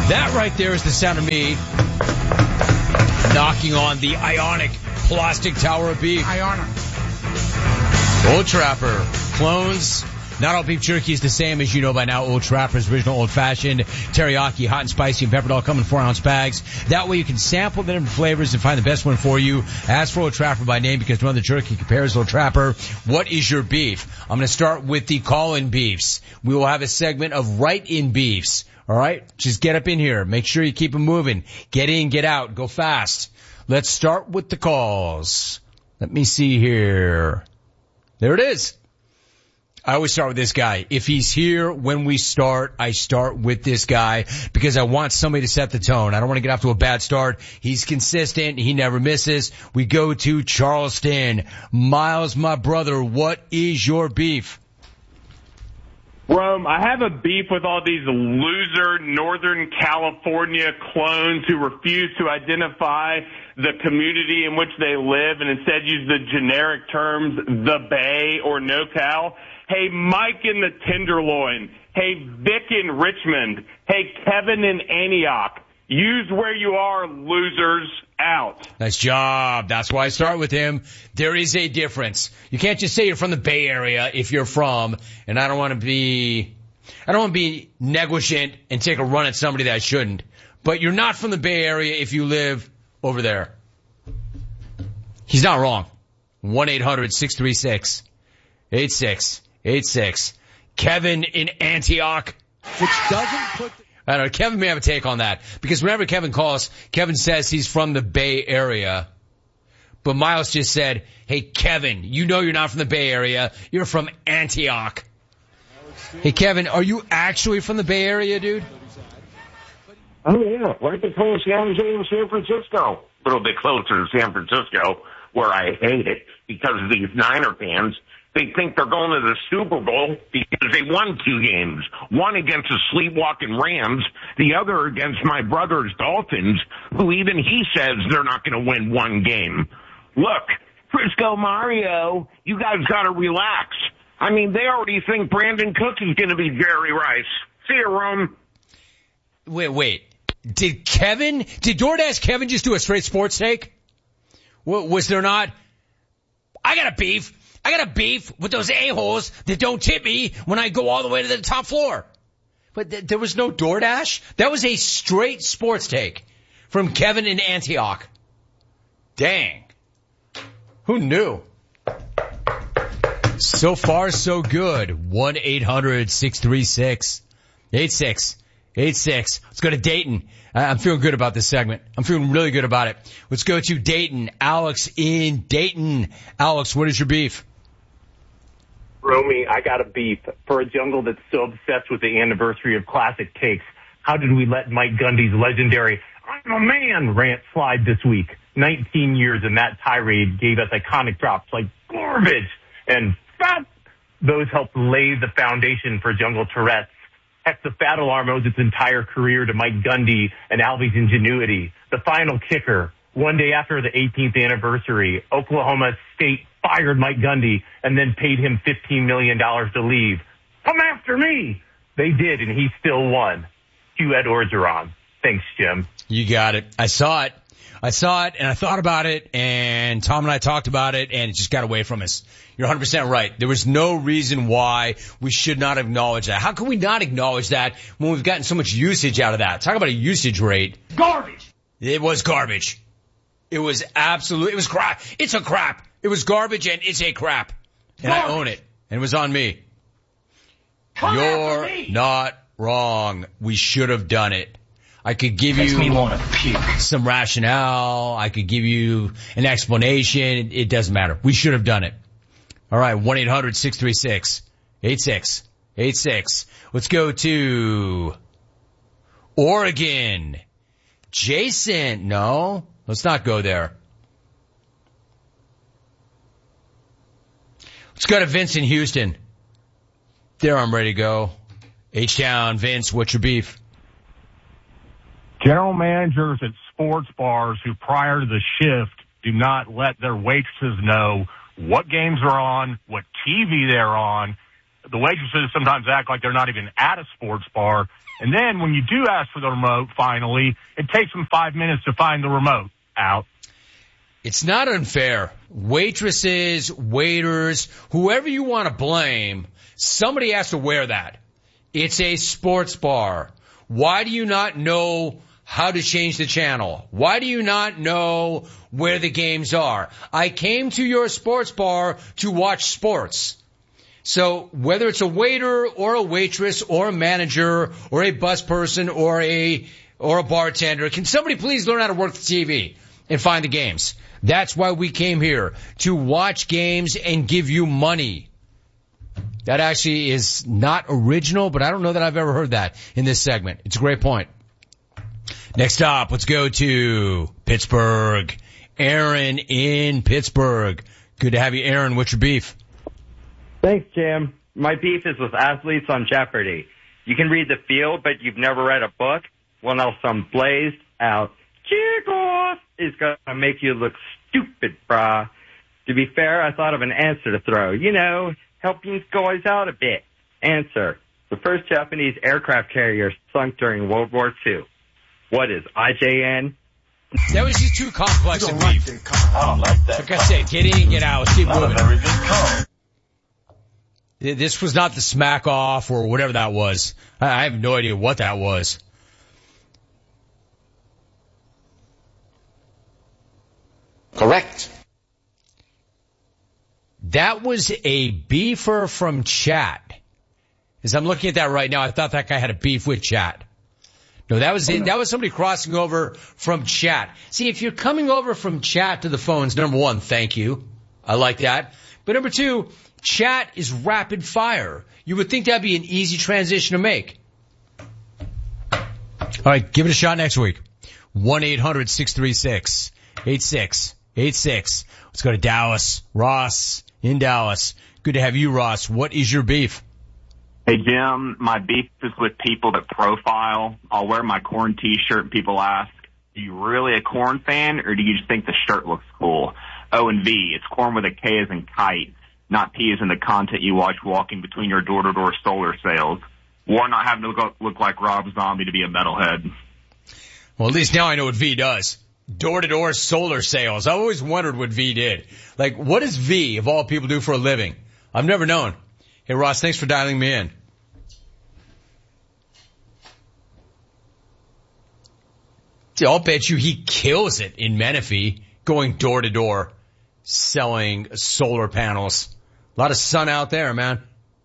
That right there is the sound of me knocking on the Ionic plastic tower of beef. Ionic. Old Trapper. Clones. Not all beef jerky is the same, as you know by now. Old Trapper's original old-fashioned, teriyaki, hot and spicy, and peppered all come in 4-ounce bags. That way you can sample the different flavors and find the best one for you. Ask for Old Trapper by name because no other jerky compares Old Trapper. What is your beef? I'm going to start with the call-in beefs. We will have a segment of write-in beefs. All right? Just get up in here. Make sure you keep them moving. Get in, get out. Go fast. Let's start with the calls. Let me see here. There it is. I always start with this guy. If he's here when we start, I start with this guy because I want somebody to set the tone. I don't want to get off to a bad start. He's consistent. He never misses. We go to Charleston. Miles, my brother, what is your beef? Rome, I have a beef with all these loser Northern California clones who refuse to identify the community in which they live and instead use the generic terms the Bay or NoCal. Hey, Mike in the Tenderloin. Hey, Vic in Richmond. Hey, Kevin in Antioch. Use where you are, losers. Out. Nice job. That's why I start with him. There is a difference. You can't just say you're from the Bay Area if you're from, and I don't want to be negligent and take a run at somebody that I shouldn't. But you're not from the Bay Area if you live over there. He's not wrong. 1-800-636-8686. Kevin in Antioch, which doesn't put... I don't know. Kevin may have a take on that because whenever Kevin calls, Kevin says he's from the Bay Area. But Miles just said, hey, Kevin, you know you're not from the Bay Area. You're from Antioch. Hey, Kevin, are you actually from the Bay Area, dude? Oh, yeah. Right between San Jose and San Francisco. A little bit closer to San Francisco, where I hate it because of these Niner fans. They think they're going to the Super Bowl because they won 2 games. One against the sleepwalking Rams, the other against my brother's Dolphins, who even he says they're not going to win 1 game. Look, Frisco Mario, you guys got to relax. I mean, they already think Brandon Cook is going to be Jerry Rice. See you, Rome. Wait. Did DoorDash Kevin just do a straight sports take? Was there not? I got a beef with those a-holes that don't tip me when I go all the way to the top floor. But there was no DoorDash? That was a straight sports take from Kevin in Antioch. Dang. Who knew? So far, so good. 1-800-636-8686. Let's go to Dayton. I'm feeling good about this segment. I'm feeling really good about it. Let's go to Dayton. Alex in Dayton. Alex, what is your beef? Romy, I got a beef. For a jungle that's so obsessed with the anniversary of classic takes, how did we let Mike Gundy's legendary "I'm a man" rant slide this week? 19 years in that tirade gave us iconic drops like garbage and fat. Those helped lay the foundation for Jungle Tourette's. Heck, the fat alarm owes its entire career to Mike Gundy and Albie's ingenuity. The final kicker, one day after the 18th anniversary, Oklahoma State fired Mike Gundy and then paid him $15 million to leave. Come after me! They did, and he still won. Hugh Edwards are on. Thanks, Jim. You got it. I saw it, and I thought about it, and Tom and I talked about it, and it just got away from us. You're 100% right. There was no reason why we should not acknowledge that. How can we not acknowledge that when we've gotten so much usage out of that? Talk about a usage rate. Garbage. It was garbage. It was crap. It's a crap. It was garbage and it's a crap. And garbage. I own it. And it was on me. You're not wrong. We should have done it. I could give you some rationale. I could give you an explanation. It doesn't matter. We should have done it. All right, 1-800-636-8686. Let's go to Oregon. Jason. No, let's not go there. Let's go to Vince in Houston. There, I'm ready to go. H-Town, Vince, what's your beef? General managers at sports bars who prior to the shift do not let their waitresses know what games are on, what TV they're on. The waitresses sometimes act like they're not even at a sports bar, And then when you do ask for the remote, finally, it takes them 5 minutes to find the remote. Out. It's not unfair. Waitresses, waiters, whoever you want to blame, somebody has to wear that. It's a sports bar. Why do you not know how to change the channel? Why do you not know where the games are? I came to your sports bar to watch sports. So whether it's a waiter or a waitress or a manager or a bus person or a bartender, can somebody please learn how to work the TV and find the games? That's why we came here, to watch games and give you money. That actually is not original, but I don't know that I've ever heard that in this segment. It's a great point. Next up, let's go to Pittsburgh. Aaron in Pittsburgh. Good to have you, Aaron. What's your beef? Thanks, Jim. My beef is with athletes on Jeopardy. You can read the field, but you've never read a book? Well, now some blazed out kickoff is going to make you look stupid, brah. To be fair, I thought of an answer to throw. You know, helping guys out a bit. Answer. The first Japanese aircraft carrier sunk during World War II. What is IJN? That was just too complex a beef. I don't like that. Like I said, get in, get out. Let's keep Not moving. a very good call. This was not the smack off or whatever that was. I have no idea what that was. Correct. That was a beefer from chat. As I'm looking at that right now, I thought that guy had a beef with chat. No, that was it. That was somebody crossing over from chat. See, if you're coming over from chat to the phones, number one, thank you. I like that. But number two, chat is rapid fire. You would think that'd be an easy transition to make. All right, give it a shot next week. 1-800-636-8686. Let's go to Dallas. Ross in Dallas. Good to have you, Ross. What is your beef? Hey, Jim, my beef is with people that profile. I'll wear my Korn t-shirt and people ask, are you really a Korn fan or do you just think the shirt looks cool? O and V, it's Korn with a K as in kite, not P as in the content you watch walking between your door-to-door solar sales. Or not having to look like Rob Zombie to be a metalhead. Well, at least now I know what V does. Door-to-door solar sales. I always wondered what V did. Like, what does V, of all people, do for a living? I've never known. Hey, Ross, thanks for dialing me in. See, I'll bet you he kills it in Menifee, going door-to-door, selling solar panels. A lot of sun out there, man.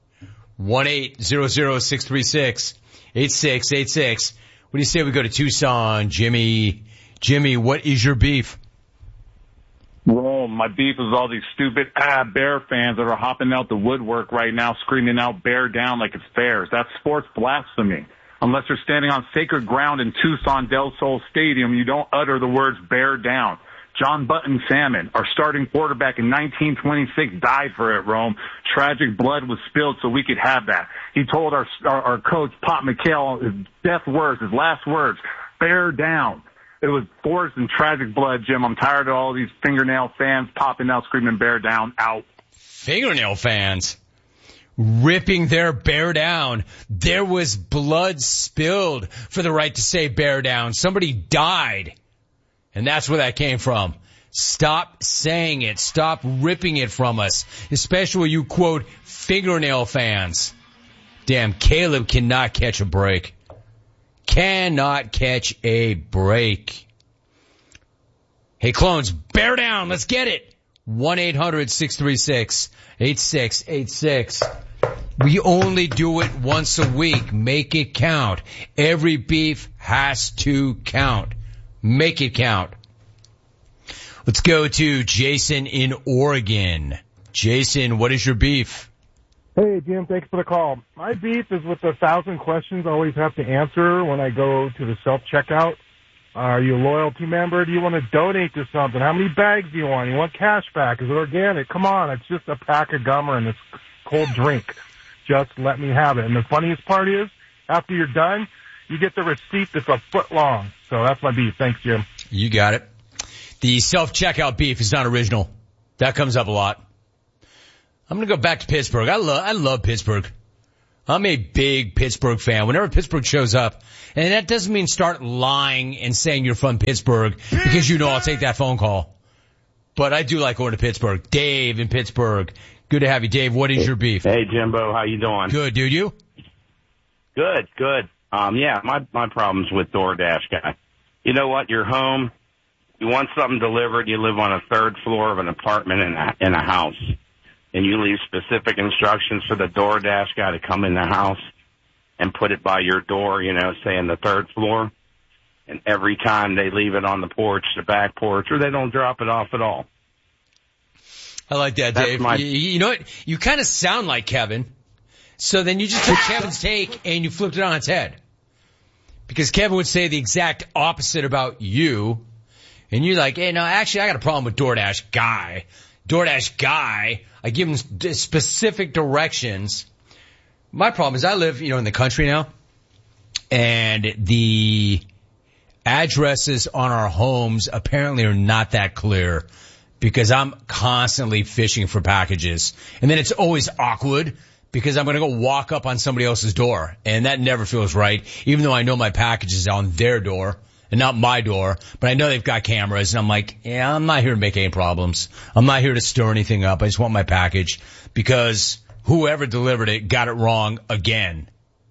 1-800-636-8686. What do you say we go to Tucson? Jimmy, what is your beef? Well, my beef is all these stupid Bear fans that are hopping out the woodwork right now screaming out bear down like it's theirs. That's sports blasphemy. Unless you're standing on sacred ground in Tucson Del Sol Stadium, you don't utter the words bear down. John Button Salmon, our starting quarterback in 1926, died for it, Rome. Tragic blood was spilled so we could have that. He told our coach, Pop McHale, his death words, his last words, bear down. It was forced and tragic blood, Jim. I'm tired of all these fingernail fans popping out screaming bear down, out. Fingernail fans ripping their bear down. There was blood spilled for the right to say bear down. Somebody died. And that's where that came from. Stop saying it. Stop ripping it from us. Especially when you quote fingernail fans. Damn, Caleb cannot catch a break. Cannot catch a break. Hey, clones, bear down. Let's get it. 1-800-636-8686. We only do it once a week. Make it count. Every beef has to count. Make it count. Let's go to Jason in Oregon. Jason, what is your beef? Hey, Jim, thanks for the call. My beef is with the 1,000 questions I always have to answer when I go to the self-checkout. Are you a loyalty member? Do you want to donate to something? How many bags do you want? You want cash back? Is it organic? Come on, it's just a pack of gum and this cold drink. Just let me have it. And the funniest part is, after you're done, you get the receipt that's a foot long. So that's my beef. Thanks, Jim. You got it. The self-checkout beef is not original. That comes up a lot. I'm going to go back to Pittsburgh. I love Pittsburgh. I'm a big Pittsburgh fan. Whenever Pittsburgh shows up, and that doesn't mean start lying and saying you're from Pittsburgh because you know I'll take that phone call. But I do like going to Pittsburgh. Dave in Pittsburgh. Good to have you, Dave. What is your beef? Hey, Jimbo. How you doing? Good, dude. You? Good. Yeah, my problem's with DoorDash guy. You know what? You're home. You want something delivered. You live on a third floor of an apartment in a house. And you leave specific instructions for the DoorDash guy to come in the house and put it by your door, say in the third floor. And every time they leave it on the porch, the back porch, or they don't drop it off at all. I like that, Dave. You know what? You kind of sound like Kevin. So then you just took Kevin's take and you flipped it on its head. Because Kevin would say the exact opposite about you. And you're like, hey, no, actually, I got a problem with DoorDash guy. DoorDash guy, I give him specific directions. My problem is I live, in the country now. And the addresses on our homes apparently are not that clear. Because I'm constantly fishing for packages. And then it's always awkward because I'm going to go walk up on somebody else's door. And that never feels right, even though I know my package is on their door and not my door. But I know they've got cameras. And I'm like, yeah, I'm not here to make any problems. I'm not here to stir anything up. I just want my package because whoever delivered it got it wrong again.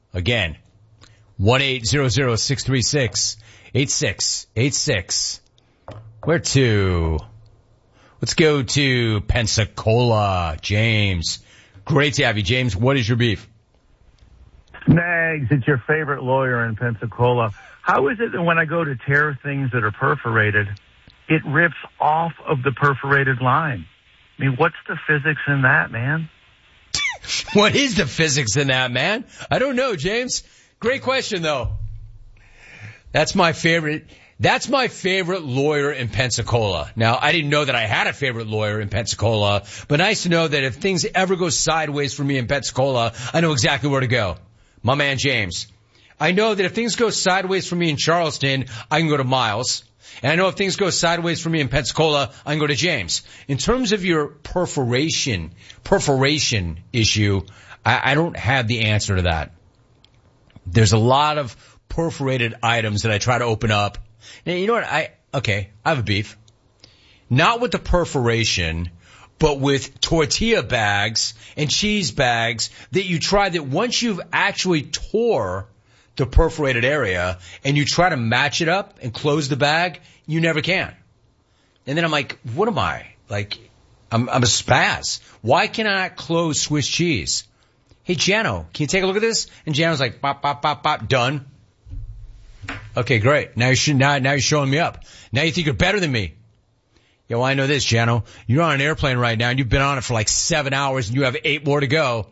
1-800-636-8686. Where to? Let's go to Pensacola. James. Great to have you, James. What is your beef? Nags, it's your favorite lawyer in Pensacola. How is it that when I go to tear things that are perforated, it rips off of the perforated line? I mean, what's the physics in that, man? What is the physics in that, man? I don't know, James. Great question, though. That's my favorite lawyer in Pensacola. Now, I didn't know that I had a favorite lawyer in Pensacola, but nice to know that if things ever go sideways for me in Pensacola, I know exactly where to go. My man, James. I know that if things go sideways for me in Charleston, I can go to Miles. And I know if things go sideways for me in Pensacola, I can go to James. In terms of your perforation issue, I don't have the answer to that. There's a lot of perforated items that I try to open up. Now, you know what? I have a beef. Not with the perforation, but with tortilla bags and cheese bags that you try that once you've actually tore the perforated area and you try to match it up and close the bag, you never can. And then I'm like, what am I? Like, I'm a spaz. Why can I not close Swiss cheese? Hey, Jano, can you take a look at this? And Jano's like, bop, bop, bop, bop, done. Okay, great. Now you're showing me up. Now you think you're better than me. Yeah, well, I know this, Jano. You're on an airplane right now, and you've been on it for like 7 hours, and you have 8 more to go.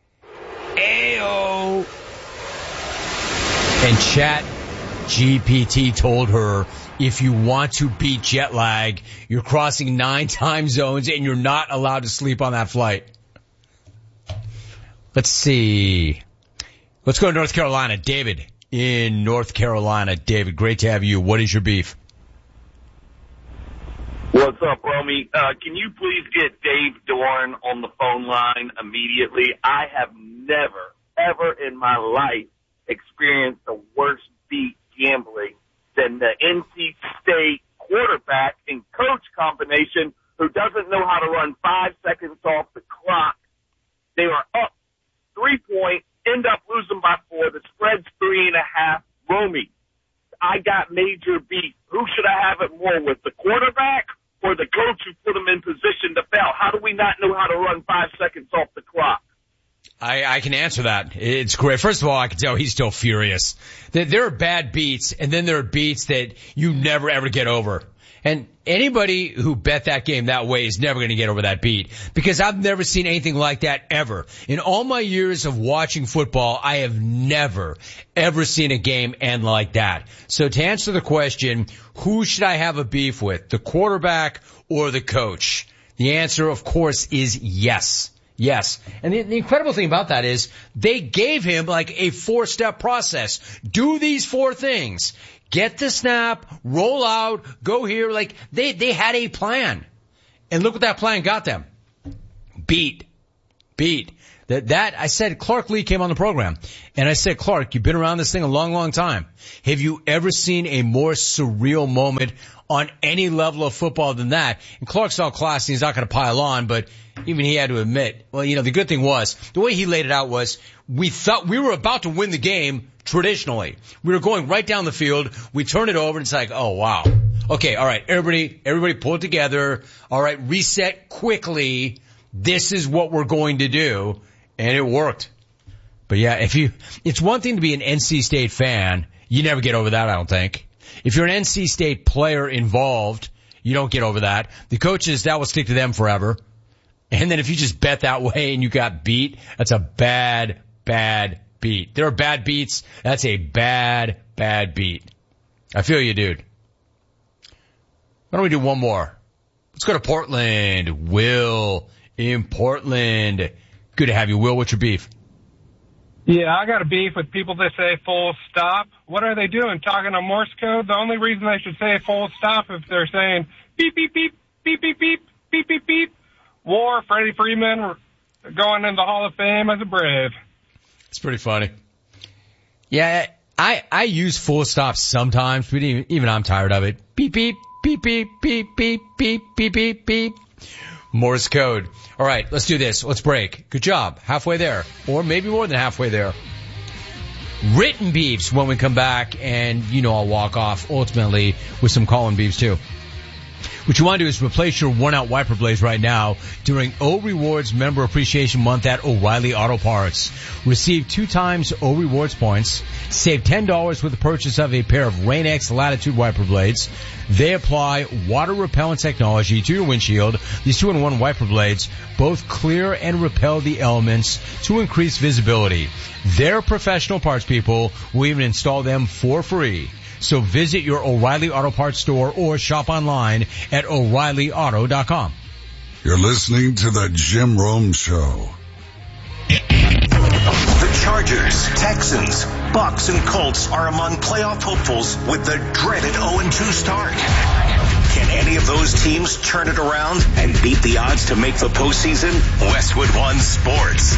Ayo! And Chat GPT told her, if you want to beat jet lag, you're crossing 9 time zones, and you're not allowed to sleep on that flight. Let's see. Let's go to North Carolina. David in North Carolina. David, great to have you. What is your beef? What's up, Romy? Can you please get Dave Dorn on the phone line immediately? I have never, ever in my life experienced a worse beat gambling than the NC State quarterback and coach combination who doesn't know how to run 5 seconds off the clock. They are up 3 points, end up losing by 4. The spread's 3.5. Romy, I got major beef. Who should I have it more with, the quarterback or the coach who put him in position to fail? How do we not know how to run 5 seconds off the clock? I can answer that. It's great. First of all, I can tell he's still furious. There are bad beats, and then there are beats that you never ever get over. And anybody who bet that game that way is never going to get over that beat, because I've never seen anything like that ever. In all my years of watching football, I have never, ever seen a game end like that. So to answer the question, who should I have a beef with, the quarterback or the coach? The answer, of course, is yes. Yes. And the incredible thing about that is they gave him like a 4-step process. Do these 4 things. Get the snap, roll out, go here. Like they had a plan. And look what that plan got them. Beat. That I said, Clark Lee came on the program, and I said, Clark, you've been around this thing a long, long time. Have you ever seen a more surreal moment on any level of football than that? And Clark's all classy, he's not going to pile on, but even he had to admit, well, the good thing was, the way he laid it out was, we thought we were about to win the game traditionally. We were going right down the field, we turned it over, and it's like, oh wow. Okay, alright, everybody pull it together, alright, reset quickly, this is what we're going to do. And it worked. But yeah, it's one thing to be an NC State fan. You never get over that, I don't think. If you're an NC State player involved, you don't get over that. The coaches, that will stick to them forever. And then if you just bet that way and you got beat, that's a bad, bad beat. There are bad beats. That's a bad, bad beat. I feel you, dude. Why don't we do one more? Let's go to Portland. Will in Portland. Good to have you, Will. What's your beef? Yeah, I got a beef with people that say full stop. What are they doing? Talking on Morse code? The only reason they should say full stop if they're saying beep, beep, beep, beep, beep, beep, beep, beep, beep. War, Freddie Freeman going in the Hall of Fame as a Brave. It's pretty funny. Yeah, I use full stop sometimes, but even I'm tired of it. Beep, beep, beep, beep, beep, beep, beep, beep, beep, beep. Morse code. All right, let's do this. Let's break. Good job. Halfway there. Or maybe more than halfway there. Written beefs when we come back, and I'll walk off ultimately with some call-in beefs too. What you want to do is replace your worn-out wiper blades right now during O Rewards Member Appreciation Month at O'Reilly Auto Parts. Receive 2 times O Rewards points. Save $10 with the purchase of a pair of Rain-X Latitude wiper blades. They apply water repellent technology to your windshield. These 2-in-1 wiper blades both clear and repel the elements to increase visibility. Their professional parts people will even install them for free. So visit your O'Reilly Auto Parts store or shop online at O'ReillyAuto.com. You're listening to the Jim Rome Show. The Chargers, Texans, Bucks, and Colts are among playoff hopefuls with the dreaded 0-2 start. Can any of those teams turn it around and beat the odds to make the postseason? Westwood One Sports.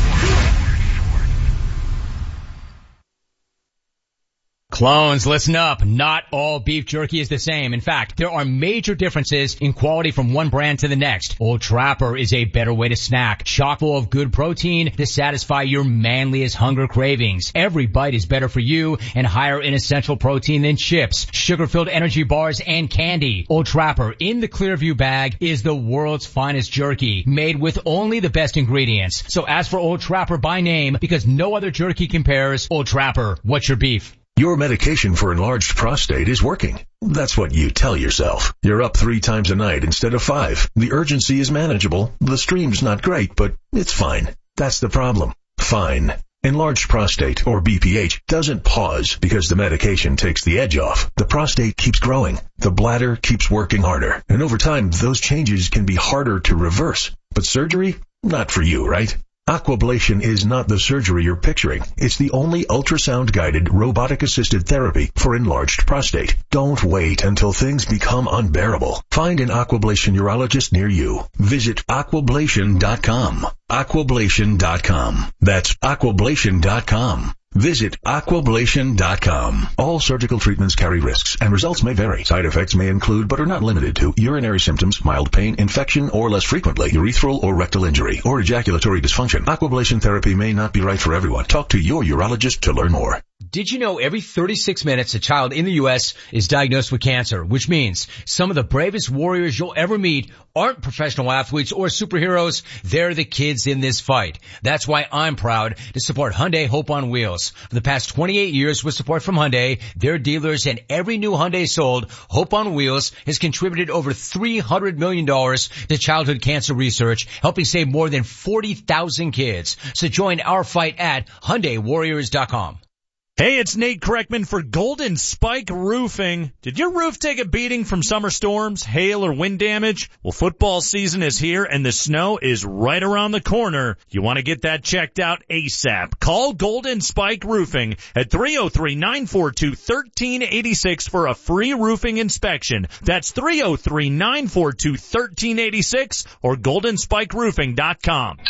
Clones, listen up. Not all beef jerky is the same. In fact, there are major differences in quality from one brand to the next. Old Trapper is a better way to snack, chock full of good protein to satisfy your manliest hunger cravings. Every bite is better for you and higher in essential protein than chips, sugar-filled energy bars, and candy. Old Trapper in the Clearview bag is the world's finest jerky, made with only the best ingredients. So ask for Old Trapper by name because no other jerky compares. Old Trapper, what's your beef? Your medication for enlarged prostate is working. That's what you tell yourself. You're up 3 times a night instead of 5. The urgency is manageable. The stream's not great, but it's fine. That's the problem. Fine. Enlarged prostate, or BPH, doesn't pause because the medication takes the edge off. The prostate keeps growing. The bladder keeps working harder. And over time, those changes can be harder to reverse. But surgery? Not for you, right? Aquablation is not the surgery you're picturing. It's the only ultrasound-guided, robotic-assisted therapy for enlarged prostate. Don't wait until things become unbearable. Find an Aquablation urologist near you. Visit aquablation.com. Aquablation.com. That's aquablation.com. Visit aquablation.com. All surgical treatments carry risks, and results may vary. Side effects may include, but are not limited to, urinary symptoms, mild pain, infection, or less frequently, urethral or rectal injury, or ejaculatory dysfunction. Aquablation therapy may not be right for everyone. Talk to your urologist to learn more. Did you know every 36 minutes a child in the U.S. is diagnosed with cancer, which means some of the bravest warriors you'll ever meet aren't professional athletes or superheroes. They're the kids in this fight. That's why I'm proud to support Hyundai Hope on Wheels. For the past 28 years with support from Hyundai, their dealers, and every new Hyundai sold, Hope on Wheels has contributed over $300 million to childhood cancer research, helping save more than 40,000 kids. So join our fight at HyundaiWarriors.com. Hey, it's Nate Kreckman for Golden Spike Roofing. Did your roof take a beating from summer storms, hail, or wind damage? Well, football season is here and the snow is right around the corner. You want to get that checked out ASAP. Call Golden Spike Roofing at 303-942-1386 for a free roofing inspection. That's 303-942-1386 or goldenspikeroofing.com.